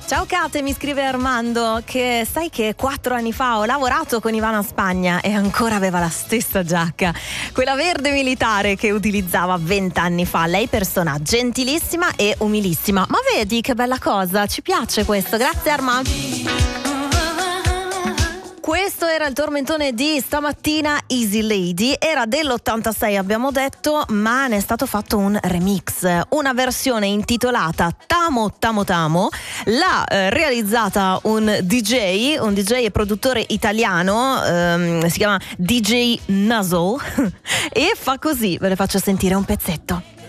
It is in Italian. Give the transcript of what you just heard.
Ciao Kate, mi scrive Armando che sai che 4 anni fa ho lavorato con Ivana Spagna e ancora aveva la stessa giacca, quella verde militare che utilizzava 20 anni fa. Lei persona gentilissima e umilissima. Ma vedi che bella cosa, ci piace questo. Grazie Armando. Questo era il tormentone di stamattina, Easy Lady, era dell'86 abbiamo detto, ma ne è stato fatto un remix, una versione intitolata Tamo Tamo Tamo, l'ha realizzata un DJ e produttore italiano, si chiama DJ Nuzzle e fa così, ve le faccio sentire un pezzetto.